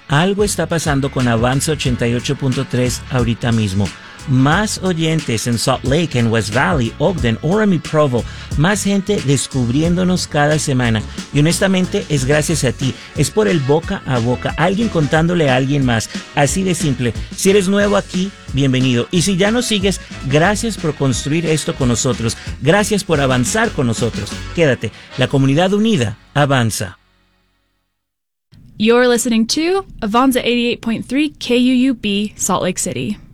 Algo está pasando con Avanza 88.3 ahorita mismo. Más oyentes en Salt Lake, en West Valley, Ogden, Orem y Provo. Más gente descubriéndonos cada semana. Y honestamente es gracias a ti. Es por el boca a boca. Alguien contándole a alguien más. Así de simple. Si eres nuevo aquí, bienvenido. Y si ya nos sigues, gracias por construir esto con nosotros. Gracias por avanzar con nosotros. Quédate. La comunidad unida avanza. You're listening to Avanza 88.3 KUUB, Salt Lake City.